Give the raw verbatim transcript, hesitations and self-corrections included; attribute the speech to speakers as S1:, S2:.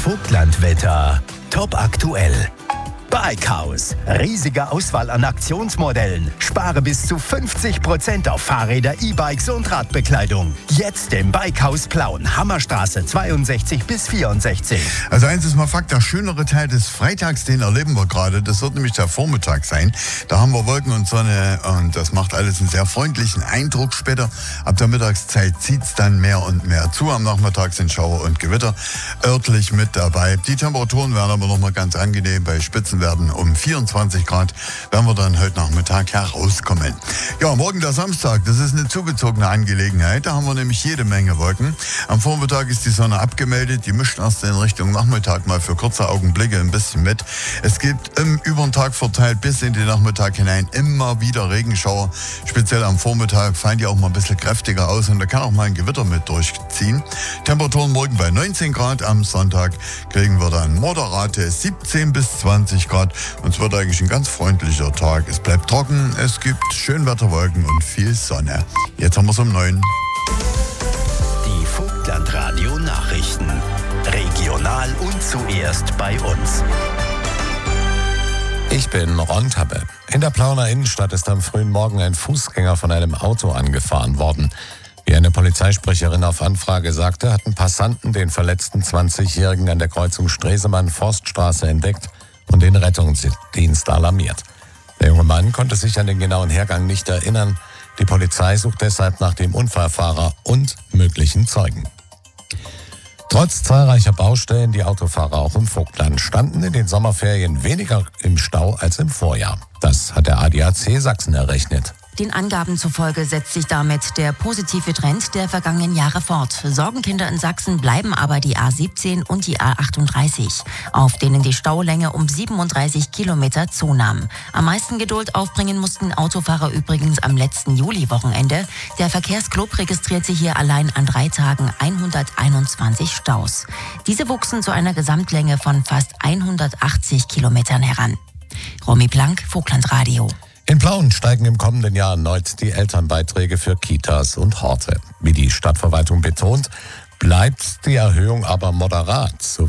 S1: Vogtlandwetter. Top aktuell. Bikehaus. Riesige Auswahl an Aktionsmodellen. Spare bis zu fünfzig Prozent auf Fahrräder, E-Bikes und Radbekleidung. Jetzt im Bikehaus Plauen. Hammerstraße zweiundsechzig bis vierundsechzig.
S2: Also eins ist mal Fakt, der schönere Teil des Freitags, den erleben wir gerade. Das wird nämlich der Vormittag sein. Da haben wir Wolken und Sonne und das macht alles einen sehr freundlichen Eindruck. Später ab der Mittagszeit zieht es dann mehr und mehr zu. Am Nachmittag sind Schauer und Gewitter örtlich mit dabei. Die Temperaturen werden aber noch mal ganz angenehm. Bei Spitzenwerten um vierundzwanzig Grad werden wir dann heute Nachmittag herauskommen. Ja, morgen der Samstag, das ist eine zugezogene Angelegenheit. Da haben wir nämlich jede Menge Wolken. Am Vormittag ist die Sonne abgemeldet. Die mischt erst in Richtung Nachmittag mal für kurze Augenblicke ein bisschen mit. Es gibt im über den Tag verteilt bis in den Nachmittag hinein immer wieder Regenschauer. Speziell am Vormittag fallen die auch mal ein bisschen kräftiger aus und da kann auch mal ein Gewitter mit durchziehen. Temperaturen morgen bei neunzehn Grad. Am Sonntag kriegen wir dann moderate siebzehn bis zwanzig Grad. Und es wird eigentlich ein ganz freundlicher Tag. Es bleibt trocken, es gibt Schönwetterwolken und viel Sonne. Jetzt haben wir es um neun.
S1: Die Vogtlandradio Nachrichten. Regional und zuerst bei uns.
S3: Ich bin Ron Tappe. In der Plauener Innenstadt ist am frühen Morgen ein Fußgänger von einem Auto angefahren worden. Wie eine Polizeisprecherin auf Anfrage sagte, hatten Passanten den verletzten zwanzigjährigen an der Kreuzung Stresemann-Forststraße entdeckt und den Rettungsdienst alarmiert. Der junge Mann konnte sich an den genauen Hergang nicht erinnern. Die Polizei sucht deshalb nach dem Unfallfahrer und möglichen Zeugen. Trotz zahlreicher Baustellen, die Autofahrer auch im Vogtland standen in den Sommerferien weniger im Stau als im Vorjahr. Das hat der A D A C Sachsen errechnet.
S4: Den Angaben zufolge setzt sich damit der positive Trend der vergangenen Jahre fort. Sorgenkinder in Sachsen bleiben aber die A siebzehn und die A achtunddreißig, auf denen die Staulänge um siebenunddreißig Kilometer zunahm. Am meisten Geduld aufbringen mussten Autofahrer übrigens am letzten Juli-Wochenende. Der Verkehrsclub registrierte hier allein an drei Tagen hunderteinundzwanzig Staus. Diese wuchsen zu einer Gesamtlänge von fast hundertachtzig Kilometern heran. Romy Plank, Vogtlandradio.
S3: In Plauen steigen im kommenden Jahr erneut die Elternbeiträge für Kitas und Horte. Wie die Stadtverwaltung betont, bleibt die Erhöhung aber moderat. So